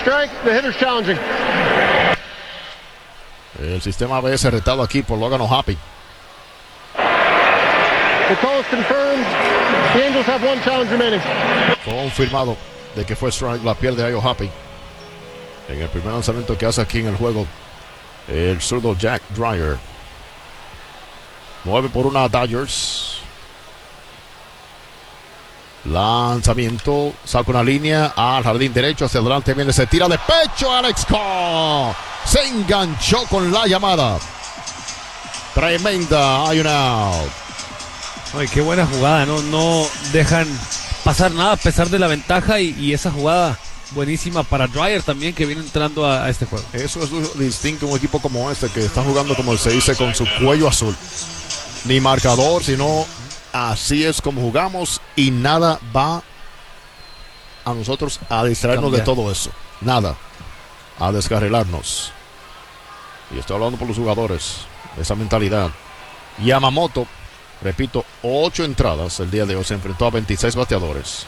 El sistema ABS retado aquí por Logan O'Hoppe. Confirmado de que fue strike, la pierde ahí O'Hoppe. En el primer lanzamiento que hace aquí en el juego, el zurdo Jack Dreyer. 9-1 Dodgers. Lanzamiento, saca una línea al jardín derecho, hacia adelante viene, se tira de pecho. Alex Cole se enganchó con la llamada. Tremenda, hay un out. Ay, qué buena jugada, no dejan pasar nada a pesar de la ventaja y esa jugada buenísima para Dreyer también, que viene entrando a este juego. Eso es distinto un equipo como este, que está jugando como se dice, con su cuello azul. Ni marcador, sino así es como jugamos y nada va a nosotros a distraernos de todo eso. Nada. A descarrilarnos. Y estoy hablando por los jugadores. Esa mentalidad. Yamamoto, repito, 8 entradas el día de hoy. Se enfrentó a 26 bateadores.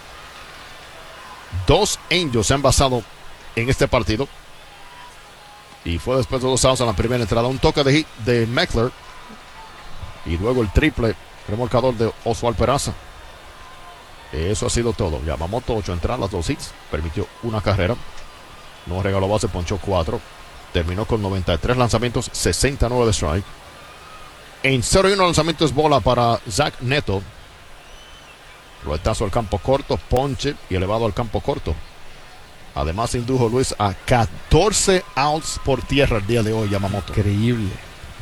2 Angels se han basado en este partido. Y fue después de 2 outs en la primera entrada. Un toque de hit de Meckler. Y luego el triple remolcador de Oswald Peraza. Eso ha sido todo. Yamamoto, 8 entradas, 2 hits. Permitió 1 carrera. No regaló base, ponchó 4. Terminó con 93 lanzamientos, 69 de strike. En 0-1 lanzamientos, bola para Zach Neto. Ruetazo al campo corto, ponche y elevado al campo corto. Además indujo Luis a 14 outs por tierra el día de hoy Yamamoto. Increíble.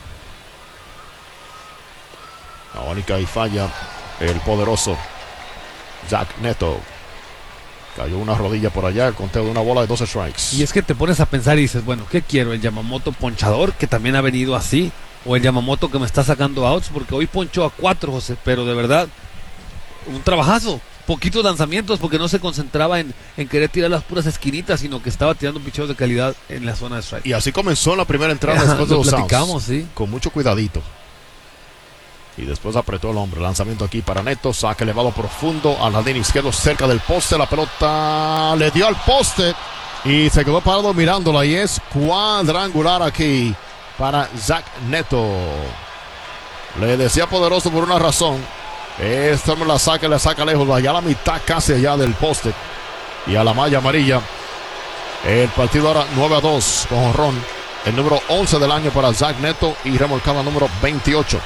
La única y falla el poderoso Zach Neto. Cayó una rodilla por allá, el conteo de una bola de 12 strikes. Y es que te pones a pensar y dices, bueno, ¿qué quiero? ¿El Yamamoto ponchador, que también ha venido así? ¿O el Yamamoto que me está sacando outs? Porque hoy ponchó a 4, José, pero de verdad, un trabajazo. Poquitos lanzamientos porque no se concentraba en querer tirar las puras esquinitas, sino que estaba tirando picheos de calidad en la zona de strike. Y así comenzó la primera entrada después de los outs. ¿Sí? Con mucho cuidadito. Y después apretó el hombre. Lanzamiento aquí para Neto. Saque elevado profundo al jardín izquierdo cerca del poste. La pelota le dio al poste y se quedó parado mirándola. Y es cuadrangular aquí para Zach Neto. Le decía poderoso por una razón. Este hombre la saca, le saca lejos. Allá a la mitad casi allá del poste. Y a la malla amarilla. El partido ahora 9-2 con jonrón. El número 11 del año para Zach Neto. Y remolcada número 28.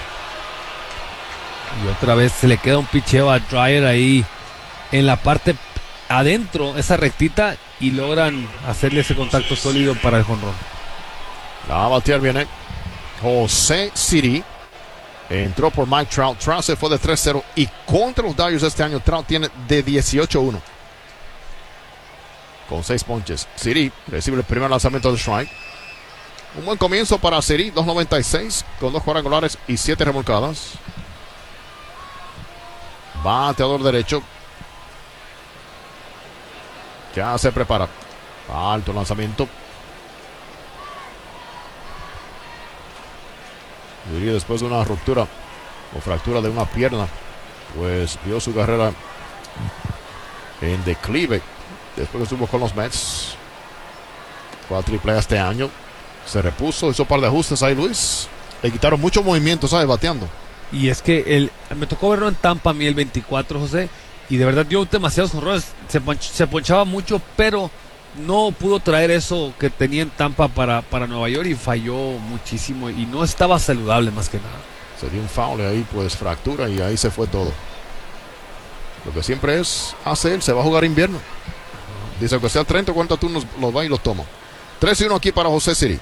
Y otra vez se le queda un picheo a Dreyer ahí en la parte adentro, esa rectita, y logran hacerle ese contacto sólido para el jonrón. La batear viene José Siri. Entró por Mike Trout. Trout se fue de 3-0 y contra los Dodgers este año Trout tiene de 18-1 con 6 ponches. Siri recibe el primer lanzamiento de strike. Un buen comienzo para Siri, 2.96 con 2 cuadrangulares y 7 remolcadas. Bateador derecho. Ya se prepara. Alto lanzamiento. Y después de una ruptura o fractura de una pierna, pues vio su carrera en declive. Después que estuvo con los Mets. Fue a AAA este año. Se repuso, hizo un par de ajustes ahí, Luis. Le quitaron mucho movimiento, ¿sabes? Bateando. Y es que me tocó verlo en Tampa a mí el 24, José, y de verdad dio demasiados jonrones. Se ponchaba mucho, pero no pudo traer eso que tenía en Tampa para Nueva York y falló muchísimo y no estaba saludable más que nada. Se dio un foul ahí, pues fractura y ahí se fue todo. Lo que siempre hace él, se va a jugar invierno. Dice que sea 30 o 40 turnos, los va y los toma. 3-1 aquí para José City.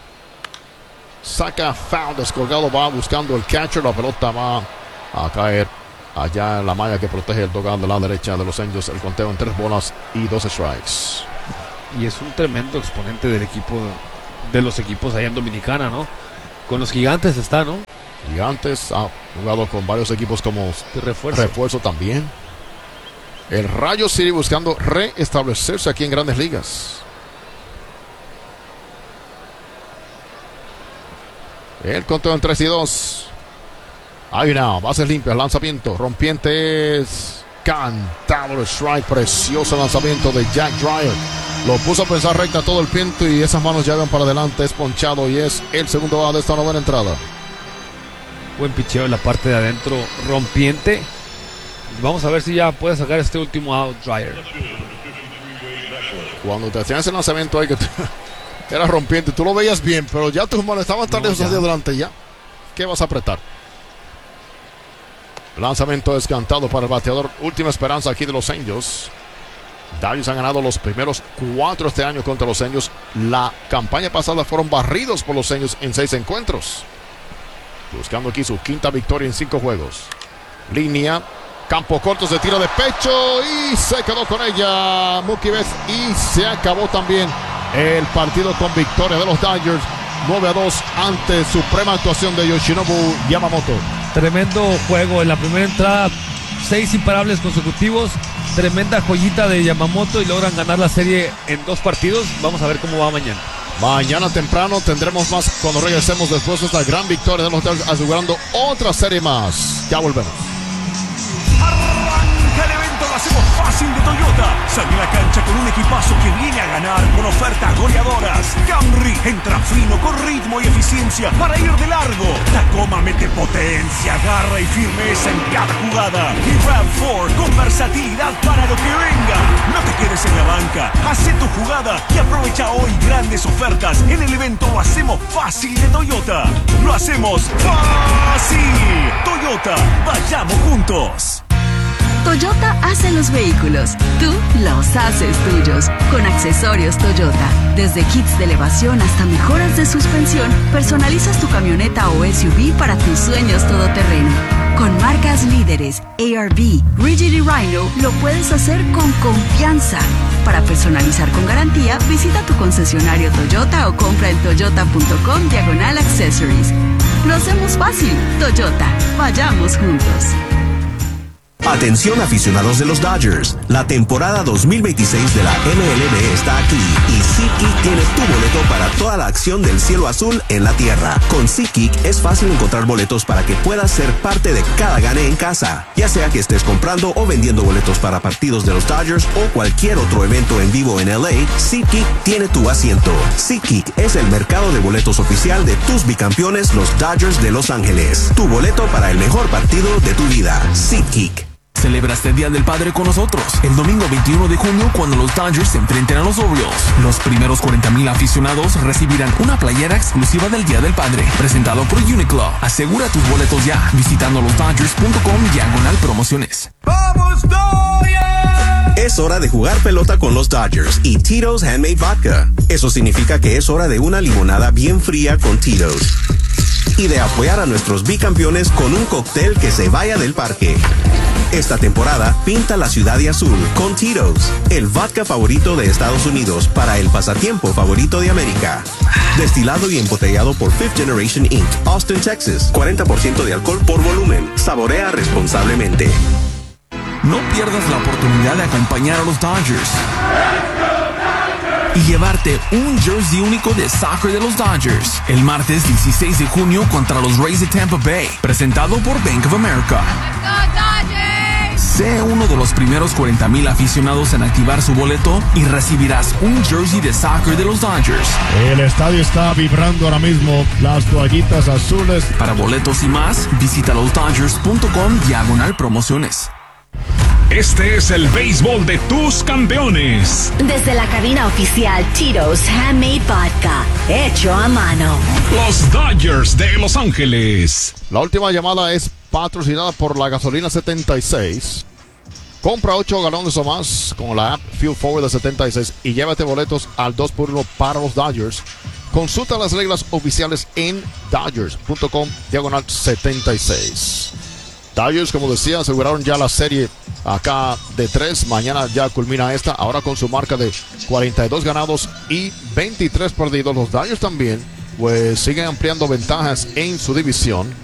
Saca foul, descolgado, va buscando el catcher. La pelota va a caer allá en la malla que protege el dugout de la derecha de los Angels. El conteo en 3 bolas y 2 strikes. Y es un tremendo exponente del equipo, de los equipos allá en Dominicana, ¿no? Con los Gigantes está, ¿no? Gigantes, ha jugado con varios equipos como refuerzo también. El Rayo City buscando reestablecerse aquí en Grandes Ligas. El conteo en 3-2. Ahí no, bases limpias, lanzamiento, rompientes, cantado, strike, precioso lanzamiento de Jack Dreyer. Lo puso a pensar recta todo el viento y esas manos ya van para adelante, es ponchado y es el segundo out de esta novena entrada. Buen picheo en la parte de adentro, rompiente. Vamos a ver si ya puede sacar este último out Dreyer. Cuando te hacían ese lanzamiento ahí que era rompiente, tú lo veías bien, pero ya tus manos estaban tan lejos hacia adelante ya. ¿Qué vas a apretar? Lanzamiento descantado para el bateador. Última esperanza aquí de los Angels. Dodgers han ganado los primeros 4 este año contra los Angels. La campaña pasada fueron barridos por los Angels en 6 encuentros. Buscando aquí su quinta victoria en 5 juegos. Línea, campo corto, se tira de pecho y se quedó con ella Mookie Betts. Y se acabó también el partido con victoria de los Dodgers. 9-2 ante suprema actuación de Yoshinobu Yamamoto. Tremendo juego en la primera entrada. 6 imparables consecutivos. Tremenda joyita de Yamamoto y logran ganar la serie en 2 partidos. Vamos a ver cómo va mañana. Mañana temprano tendremos más cuando regresemos después de esta gran victoria de los Dodgers, asegurando otra serie más. Ya volvemos. Arranca el evento, lo hacemos fácil de Toyota. Sale a la cancha con un equipazo que viene a ganar con ofertas goleadoras. Camry entra fino con ritmo y eficiencia para ir de largo. Tacoma mete potencia, garra y firmeza en cada jugada. Y RAV4 con versatilidad para lo que venga. No te quedes en la banca, hace tu jugada y aprovecha hoy grandes ofertas en el evento Lo hacemos fácil de Toyota. Lo hacemos fácil. Toyota, vayamos juntos. Toyota hace los vehículos, tú los haces tuyos. Con accesorios Toyota, desde kits de elevación hasta mejoras de suspensión, personalizas tu camioneta o SUV para tus sueños todoterreno. Con marcas líderes, ARB, Rigid y Rhino, lo puedes hacer con confianza. Para personalizar con garantía, visita tu concesionario Toyota o compra en toyota.com/accessories. Lo hacemos fácil. Toyota, vayamos juntos. Atención aficionados de los Dodgers, la temporada 2026 de la MLB está aquí y SeatGeek tiene tu boleto para toda la acción del cielo azul en la tierra. Con SeatGeek es fácil encontrar boletos para que puedas ser parte de cada gane en casa, ya sea que estés comprando o vendiendo boletos para partidos de los Dodgers o cualquier otro evento en vivo en LA. SeatGeek tiene tu asiento. SeatGeek es el mercado de boletos oficial de tus bicampeones, los Dodgers de Los Ángeles. Tu boleto para el mejor partido de tu vida. SeatGeek. Celebra este Día del Padre con nosotros el domingo 21 de junio cuando los Dodgers se enfrenten a los Orioles. Los primeros 40,000 aficionados recibirán una playera exclusiva del Día del Padre, presentado por Uniqlo. Asegura tus boletos ya visitando losdodgers.com/promociones. ¡Vamos Dodgers! Es hora de jugar pelota con los Dodgers y Tito's Handmade Vodka. Eso significa que es hora de una limonada bien fría con Tito's. Y de apoyar a nuestros bicampeones con un cóctel que se vaya del parque. Esta temporada, pinta la ciudad de azul con Tito's, el vodka favorito de Estados Unidos para el pasatiempo favorito de América. Destilado y embotellado por Fifth Generation Inc., Austin, Texas. 40% de alcohol por volumen. Saborea responsablemente. No pierdas la oportunidad de acompañar a los Dodgers y llevarte un jersey único de soccer de los Dodgers el martes 16 de junio contra los Rays de Tampa Bay, presentado por Bank of America. Sé uno de los primeros 40,000 aficionados en activar su boleto y recibirás un jersey de soccer de los Dodgers. El estadio está vibrando ahora mismo. Las toallitas azules. Para boletos y más, visita losdodgers.com/promociones. Este es el béisbol de tus campeones. Desde la cabina oficial Tito's Handmade Vodka, hecho a mano. Los Dodgers de Los Ángeles. La última llamada es patrocinada por la gasolina 76. Compra 8 galones o más con la app Fuel Forward de 76 y llévate boletos al 2x1 para los Dodgers. Consulta las reglas oficiales en Dodgers.com/76. Dodgers, como decía, aseguraron ya la serie acá de 3. Mañana ya culmina esta. Ahora con su marca de 42 ganados y 23 perdidos. Los Dodgers también pues siguen ampliando ventajas en su división.